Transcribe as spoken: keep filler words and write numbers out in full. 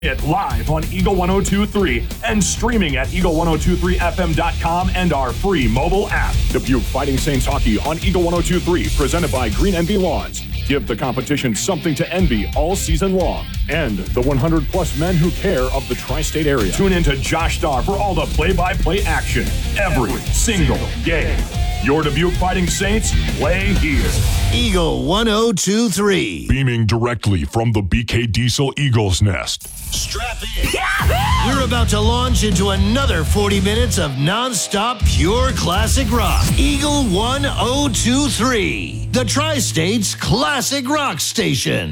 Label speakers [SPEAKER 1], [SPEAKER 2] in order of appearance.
[SPEAKER 1] It live on Eagle one oh two point three and streaming at eagle ten twenty-three f m dot com and our free mobile app. Dubuque Fighting Saints Hockey on Eagle one oh two point three, presented by Green Envy Lawns. Give the competition something to envy all season long. And the one hundred plus men who care of the tri-state area. Tune in to Josh Starr for all the play-by-play action every single game. Your Dubuque Fighting Saints play here.
[SPEAKER 2] Eagle one oh two point three.
[SPEAKER 3] Beaming directly from the B K Diesel Eagle's Nest.
[SPEAKER 2] Strap in. We're about to launch into another forty minutes of non-stop pure classic rock. Eagle one oh two point three, the Tri-State's classic rock station.